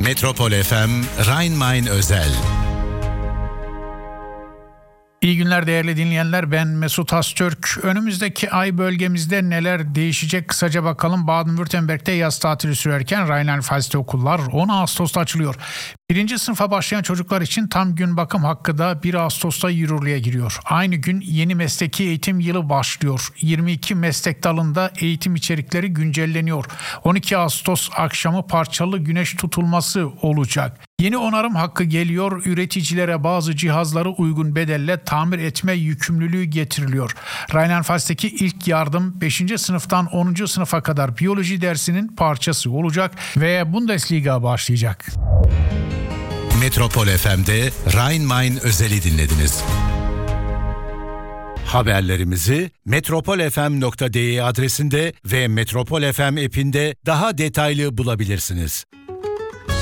Metropol FM Rhein-Main özel. İyi günler değerli dinleyenler, ben Mesut Astürk. Önümüzdeki ay bölgemizde neler değişecek kısaca bakalım. Baden-Württemberg'de yaz tatili sürerken Rheinland-Pfalz'te okullar 10 Ağustos'ta açılıyor. 1. sınıfa başlayan çocuklar için tam gün bakım hakkı da 1 Ağustos'ta yürürlüğe giriyor. Aynı gün yeni mesleki eğitim yılı başlıyor. 22 meslek dalında eğitim içerikleri güncelleniyor. 12 Ağustos akşamı parçalı güneş tutulması olacak. Yeni onarım hakkı geliyor. Üreticilere bazı cihazları uygun bedelle tamir etme yükümlülüğü getiriliyor. Rheinland-Pfalz'teki ilk yardım 5. sınıftan 10. sınıfa kadar biyoloji dersinin parçası olacak ve Bundesliga başlayacak. Metropol FM'de Rhein-Main özeli dinlediniz. Haberlerimizi metropolfm.de adresinde ve Metropol FM app'inde daha detaylı bulabilirsiniz.